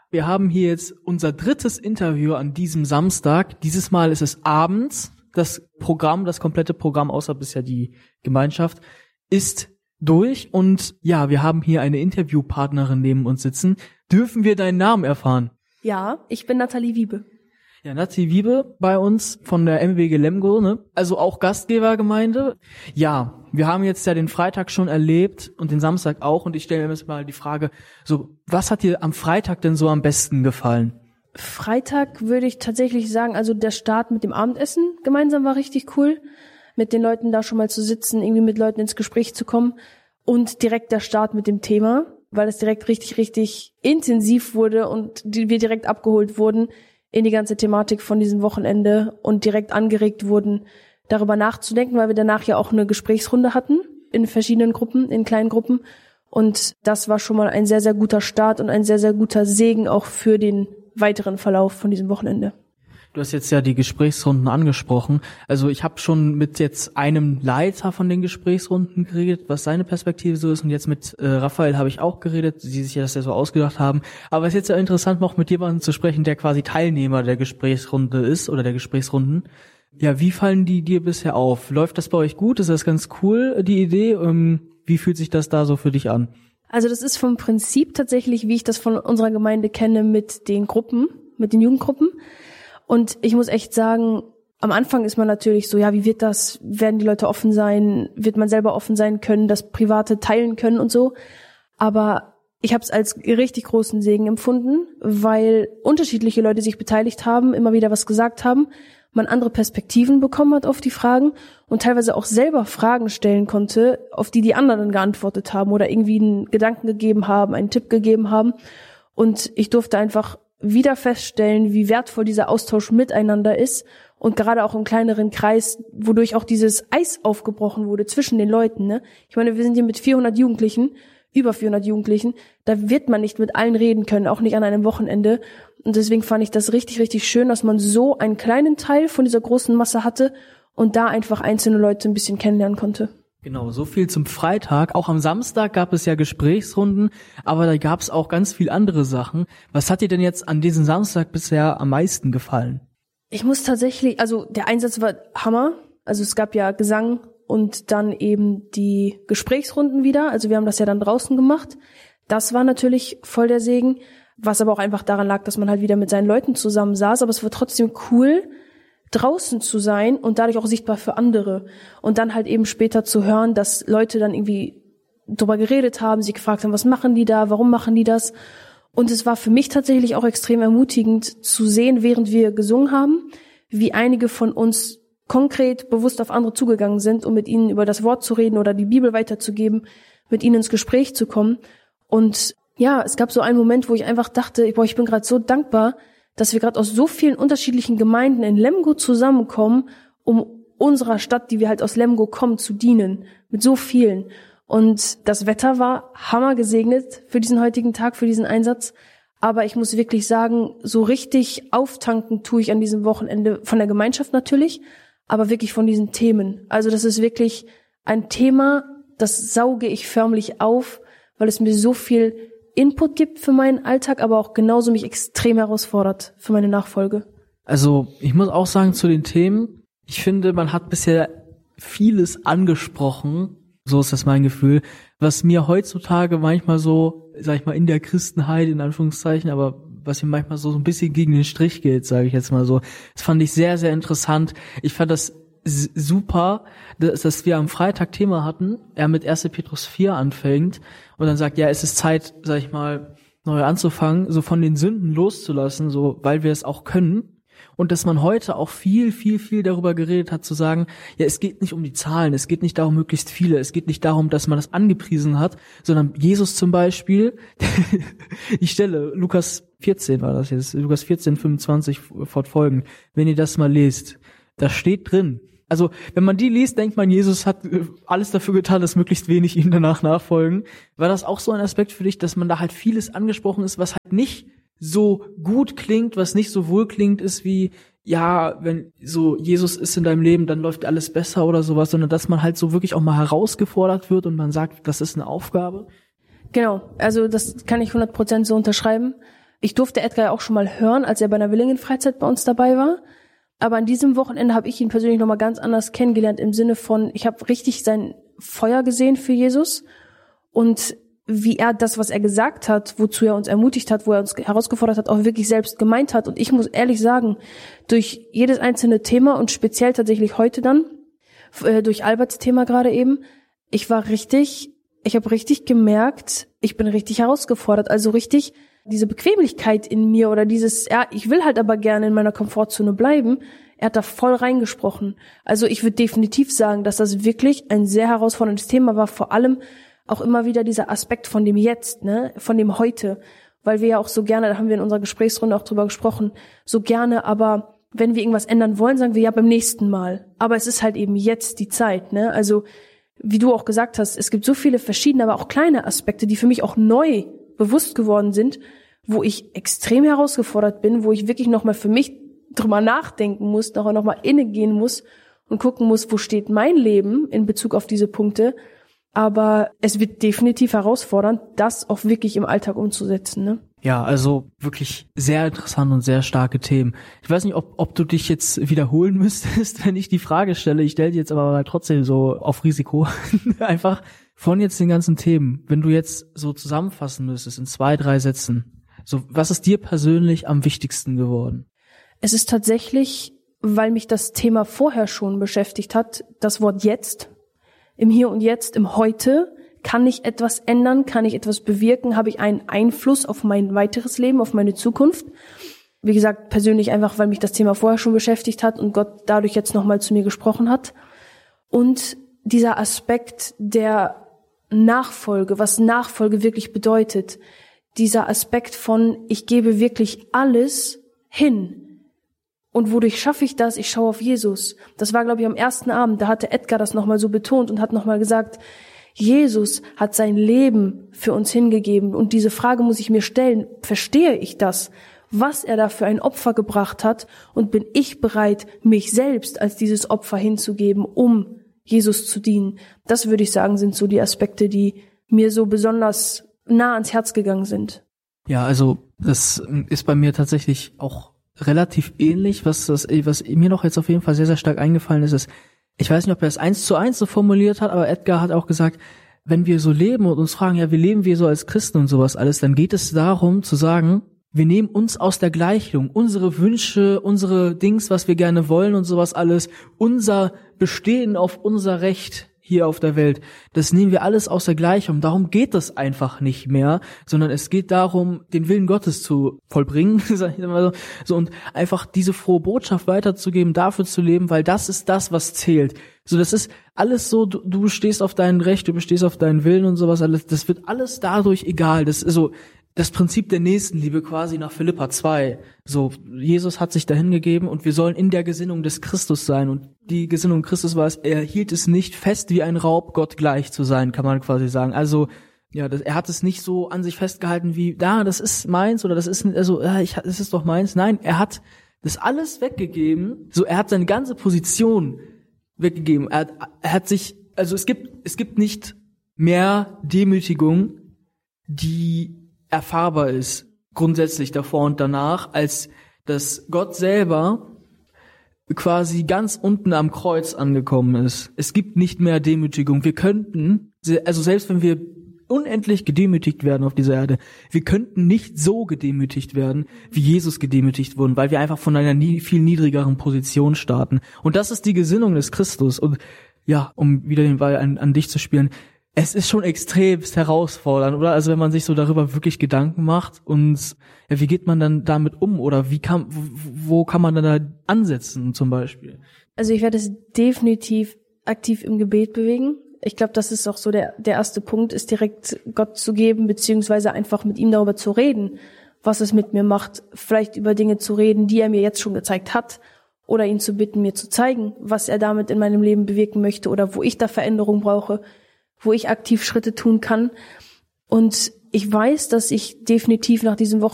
Wir haben hier jetzt unser drittes Interview an diesem Samstag. Dieses Mal ist es abends. Das komplette Programm, außer bisher die Gemeinschaft, ist durch. Und ja, wir haben hier eine Interviewpartnerin neben uns sitzen. Dürfen wir deinen Namen erfahren? Ja, ich bin Nathalie Wiebe. Ja, Nathalie Wiebe bei uns von der MWG Lemgo, ne? Also auch Gastgebergemeinde. Ja, wir haben jetzt ja den Freitag schon erlebt und den Samstag auch. Und ich stelle mir jetzt mal die Frage, so, was hat dir am Freitag denn so am besten gefallen? Freitag würde ich tatsächlich sagen, also der Start mit dem Abendessen gemeinsam war richtig cool. Mit den Leuten da schon mal zu sitzen, irgendwie mit Leuten ins Gespräch zu kommen. Und direkt der Start mit dem Thema, weil es direkt richtig, richtig intensiv wurde und wir direkt abgeholt wurden in die ganze Thematik von diesem Wochenende und direkt angeregt wurden, darüber nachzudenken, weil wir danach ja auch eine Gesprächsrunde hatten in verschiedenen Gruppen, in kleinen Gruppen. Und das war schon mal ein sehr, sehr guter Start und ein sehr, sehr guter Segen auch für den weiteren Verlauf von diesem Wochenende. Du hast jetzt ja die Gesprächsrunden angesprochen. Also ich habe schon mit jetzt einem Leiter von den Gesprächsrunden geredet, was seine Perspektive so ist. Und jetzt mit Raphael habe ich auch geredet, die sich ja das ja so ausgedacht haben. Aber es ist jetzt ja interessant, noch mit jemandem zu sprechen, der quasi Teilnehmer der Gesprächsrunde ist oder der Gesprächsrunden. Ja, wie fallen die dir bisher auf? Läuft das bei euch gut? Ist das ganz cool, die Idee? Wie fühlt sich das da so für dich an? Also das ist vom Prinzip tatsächlich, wie ich das von unserer Gemeinde kenne, mit den Gruppen, mit den Jugendgruppen. Und ich muss echt sagen, am Anfang ist man natürlich so, ja, wie wird das? Werden die Leute offen sein? Wird man selber offen sein können, das Private teilen können und so? Aber ich habe es als richtig großen Segen empfunden, weil unterschiedliche Leute sich beteiligt haben, immer wieder was gesagt haben, man andere Perspektiven bekommen hat auf die Fragen und teilweise auch selber Fragen stellen konnte, auf die die anderen dann geantwortet haben oder irgendwie einen Gedanken gegeben haben, einen Tipp gegeben haben. Und ich durfte einfach wieder feststellen, wie wertvoll dieser Austausch miteinander ist und gerade auch im kleineren Kreis, wodurch auch dieses Eis aufgebrochen wurde zwischen den Leuten, ne? Ich meine, wir sind hier mit 400 Jugendlichen, über 400 Jugendlichen, da wird man nicht mit allen reden können, auch nicht an einem Wochenende. Und deswegen fand ich das richtig, richtig schön, dass man so einen kleinen Teil von dieser großen Masse hatte und da einfach einzelne Leute ein bisschen kennenlernen konnte. Genau, so viel zum Freitag. Auch am Samstag gab es ja Gesprächsrunden, aber da gab es auch ganz viel andere Sachen. Was hat dir denn jetzt an diesem Samstag bisher am meisten gefallen? Ich muss tatsächlich, also der Einsatz war Hammer. Also es gab ja Gesang und dann eben die Gesprächsrunden wieder. Also wir haben das ja dann draußen gemacht. Das war natürlich voll der Segen, was aber auch einfach daran lag, dass man halt wieder mit seinen Leuten zusammen saß. Aber es war trotzdem cool, draußen zu sein und dadurch auch sichtbar für andere. Und dann halt eben später zu hören, dass Leute dann irgendwie drüber geredet haben, sie gefragt haben, was machen die da, warum machen die das? Und es war für mich tatsächlich auch extrem ermutigend zu sehen, während wir gesungen haben, wie einige von uns konkret bewusst auf andere zugegangen sind, um mit ihnen über das Wort zu reden oder die Bibel weiterzugeben, mit ihnen ins Gespräch zu kommen. Und ja, es gab so einen Moment, wo ich einfach dachte, ich bin gerade so dankbar, dass wir gerade aus so vielen unterschiedlichen Gemeinden in Lemgo zusammenkommen, um unserer Stadt, die wir halt aus Lemgo kommen, zu dienen. Mit so vielen. Und das Wetter war hammer gesegnet für diesen heutigen Tag, für diesen Einsatz. Aber ich muss wirklich sagen, so richtig auftanken tue ich an diesem Wochenende von der Gemeinschaft natürlich, aber wirklich von diesen Themen. Also das ist wirklich ein Thema, das sauge ich förmlich auf, weil es mir so viel Input gibt für meinen Alltag, aber auch genauso mich extrem herausfordert für meine Nachfolge. Also ich muss auch sagen zu den Themen, ich finde, man hat bisher vieles angesprochen, so ist das mein Gefühl, was mir heutzutage manchmal so, sag ich mal, in der Christenheit, in Anführungszeichen, aber was mir manchmal so ein bisschen gegen den Strich geht, sage ich jetzt mal so. Das fand ich sehr, sehr interessant. Ich fand das super, dass wir am Freitag Thema hatten, er mit 1. Petrus 4 anfängt und dann sagt, ja, es ist Zeit, sag ich mal, neu anzufangen, so von den Sünden loszulassen, so, weil wir es auch können. Und dass man heute auch viel, viel, viel darüber geredet hat, zu sagen, ja, es geht nicht um die Zahlen, es geht nicht darum, möglichst viele, es geht nicht darum, dass man das angepriesen hat, sondern Jesus zum Beispiel, ich stelle, Lukas 14 war das jetzt, Lukas 14, 25 fortfolgend, wenn ihr das mal lest, da steht drin, also wenn man die liest, denkt man, Jesus hat alles dafür getan, dass möglichst wenig ihm danach nachfolgen. War das auch so ein Aspekt für dich, dass man da halt vieles angesprochen ist, was halt nicht so gut klingt, was nicht so wohl klingt, ist wie, ja, wenn so Jesus ist in deinem Leben, dann läuft alles besser oder sowas, sondern dass man halt so wirklich auch mal herausgefordert wird und man sagt, das ist eine Aufgabe? Genau, also das kann ich 100% so unterschreiben. Ich durfte Edgar ja auch schon mal hören, als er bei einer Willingen-Freizeit bei uns dabei war. Aber an diesem Wochenende habe ich ihn persönlich nochmal ganz anders kennengelernt, im Sinne von, ich habe richtig sein Feuer gesehen für Jesus und wie er das, was er gesagt hat, wozu er uns ermutigt hat, wo er uns herausgefordert hat, auch wirklich selbst gemeint hat. Und ich muss ehrlich sagen, durch jedes einzelne Thema und speziell tatsächlich heute dann, durch Alberts Thema gerade eben, ich habe richtig gemerkt, ich bin richtig herausgefordert, also richtig diese Bequemlichkeit in mir oder dieses, ja, ich will halt aber gerne in meiner Komfortzone bleiben, er hat da voll reingesprochen. Also ich würde definitiv sagen, dass das wirklich ein sehr herausforderndes Thema war, vor allem auch immer wieder dieser Aspekt von dem Jetzt, ne, von dem Heute, weil wir ja auch so gerne, da haben wir in unserer Gesprächsrunde auch drüber gesprochen, so gerne, aber wenn wir irgendwas ändern wollen, sagen wir ja beim nächsten Mal. Aber es ist halt eben jetzt die Zeit, ne, also wie du auch gesagt hast, es gibt so viele verschiedene, aber auch kleine Aspekte, die für mich auch neu bewusst geworden sind, wo ich extrem herausgefordert bin, wo ich wirklich nochmal für mich drüber nachdenken muss, nochmal innegehen muss und gucken muss, wo steht mein Leben in Bezug auf diese Punkte. Aber es wird definitiv herausfordernd, das auch wirklich im Alltag umzusetzen, ne? Ja, also wirklich sehr interessant und sehr starke Themen. Ich weiß nicht, ob du dich jetzt wiederholen müsstest, wenn ich die Frage stelle. Ich stelle die jetzt aber trotzdem so auf Risiko. Einfach von jetzt den ganzen Themen, wenn du jetzt so zusammenfassen müsstest in 2, 3 Sätzen, so was ist dir persönlich am wichtigsten geworden? Es ist tatsächlich, weil mich das Thema vorher schon beschäftigt hat, das Wort jetzt. Im Hier und Jetzt, im Heute, kann ich etwas ändern, kann ich etwas bewirken, habe ich einen Einfluss auf mein weiteres Leben, auf meine Zukunft. Wie gesagt, persönlich einfach, weil mich das Thema vorher schon beschäftigt hat und Gott dadurch jetzt nochmal zu mir gesprochen hat. Und dieser Aspekt der Nachfolge, was Nachfolge wirklich bedeutet, dieser Aspekt von, ich gebe wirklich alles hin. Und wodurch schaffe ich das? Ich schaue auf Jesus. Das war, glaube ich, am ersten Abend, da hatte Edgar das nochmal so betont und hat nochmal gesagt, Jesus hat sein Leben für uns hingegeben. Und diese Frage muss ich mir stellen, verstehe ich das? Was er da für ein Opfer gebracht hat? Und bin ich bereit, mich selbst als dieses Opfer hinzugeben, um Jesus zu dienen? Das würde ich sagen, sind so die Aspekte, die mir so besonders nah ans Herz gegangen sind. Ja, also das ist bei mir tatsächlich auch relativ ähnlich, was mir noch jetzt auf jeden Fall sehr, sehr stark eingefallen ist, ich weiß nicht, ob er es 1:1 so formuliert hat, aber Edgar hat auch gesagt, wenn wir so leben und uns fragen, ja, wie leben wir so als Christen und sowas alles, dann geht es darum zu sagen, wir nehmen uns aus der Gleichung, unsere Wünsche, unsere Dings, was wir gerne wollen und sowas alles, unser Bestehen auf unser Recht hier auf der Welt, das nehmen wir alles aus der Gleichung. Darum geht es einfach nicht mehr, sondern es geht darum, den Willen Gottes zu vollbringen, sag ich mal so, und einfach diese frohe Botschaft weiterzugeben, dafür zu leben, weil das ist das, was zählt. So, das ist alles so, du bestehst auf dein Recht, du bestehst auf deinen Willen und sowas alles, das wird alles dadurch egal. Das ist so das Prinzip der Nächstenliebe quasi nach Philipper 2. So, Jesus hat sich dahin gegeben und wir sollen in der Gesinnung des Christus sein. Und die Gesinnung Christus war es, er hielt es nicht fest wie ein Raub, Gott gleich zu sein, kann man quasi sagen. Also, ja, er hat es nicht so an sich festgehalten wie, das ist meins oder das ist, also, das ist doch meins. Nein, er hat das alles weggegeben. So, er hat seine ganze Position weggegeben. Er hat sich, also es gibt nicht mehr Demütigung, die erfahrbar ist, grundsätzlich davor und danach, als dass Gott selber quasi ganz unten am Kreuz angekommen ist. Es gibt nicht mehr Demütigung. Wir könnten, also selbst wenn wir unendlich gedemütigt werden auf dieser Erde, wir könnten nicht so gedemütigt werden, wie Jesus gedemütigt wurden, weil wir einfach von einer viel niedrigeren Position starten. Und das ist die Gesinnung des Christus. Und ja, um wieder den Ball an dich zu spielen, es ist schon extremst herausfordernd, oder? Also wenn man sich so darüber wirklich Gedanken macht und ja, wie geht man dann damit um oder wo kann man dann da ansetzen zum Beispiel? Also ich werde es definitiv aktiv im Gebet bewegen. Ich glaube, das ist auch so der erste Punkt, ist direkt Gott zu geben, beziehungsweise einfach mit ihm darüber zu reden, was es mit mir macht, vielleicht über Dinge zu reden, die er mir jetzt schon gezeigt hat, oder ihn zu bitten, mir zu zeigen, was er damit in meinem Leben bewirken möchte oder wo ich da Veränderung brauche, wo ich aktiv Schritte tun kann. Und ich weiß, dass ich definitiv nach diesem Wochenende